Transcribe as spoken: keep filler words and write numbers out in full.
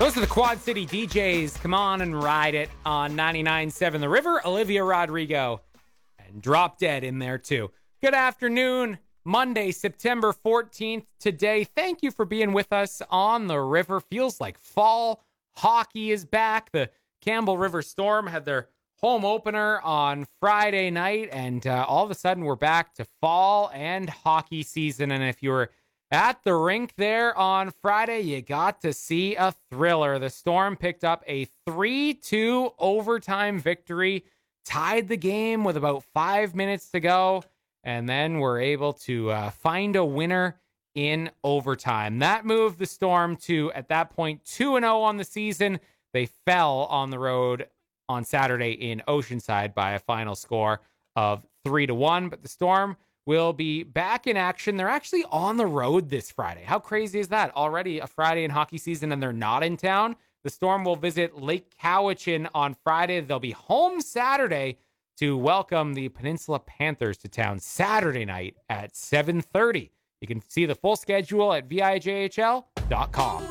Those are the Quad City D Js. Come on and ride it on ninety-nine point seven The River. Olivia Rodrigo and Drop Dead in there too. Good afternoon. Monday, September fourteenth today. Thank you for being with us on the river. Feels like fall. Hockey is back. The Campbell River Storm had their home opener on Friday night, and uh, all of a sudden we're back to fall and hockey season. And if you were at the rink there on Friday, you got to see a thriller. The Storm picked up a three two overtime victory, tied the game with about five minutes to go, and then were able to uh, find a winner in overtime. That moved the Storm to, at that point, two and oh on the season. They fell on the road on Saturday in Oceanside by a final score of three to one, but the Storm will be back in action. They're actually on the road this Friday. How crazy is that? Already a Friday in hockey season and they're not in town. The Storm will visit Lake Cowichan on Friday. They'll be home Saturday to welcome the Peninsula Panthers to town Saturday night at seven thirty. You can see the full schedule at V I J H L dot com.